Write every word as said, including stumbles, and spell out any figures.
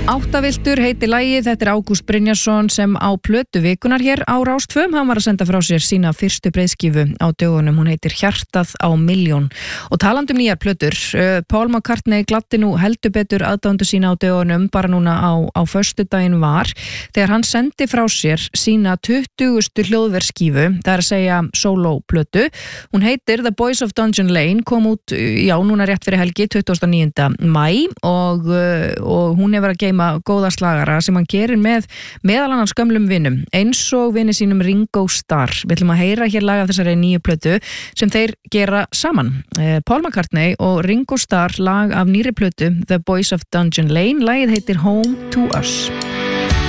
Áttaviltur heiti lagið, þetta er Ágúst Brynjarsson sem á plötu vikunar hér á Rás tvö. Hann var að senda frá sér sína fyrstu breiðskífu á dögunum, hún heitir Hjartað á milljón. Og talandi um nýjar plötur, uh, Paul McCartney gladdi nú heldur betur aðdáendur sína á dögunum bara núna á, á föstudaginn var, þegar hann sendi frá sér sína tuttugustu hljóðverskífu, það er að segja sóló plötu. Hún heitir The Boys of Dungeon Lane, kom út, já, núna rétt fyrir helgi, tuttugasta og níunda maí og, uh, og hún hefur að geyma góða slagara sem hann gerir með meðal annars gömlum vinum, eins og vini sínum Ringo Starr. Við ætlum að heyra hér lag af þessari nýju plötu sem þeir gera saman. Eh, Paul McCartney og Ringo Starr, lag af nýri plötu The Boys of Dungeon Lane. Lagið heitir Home to Us.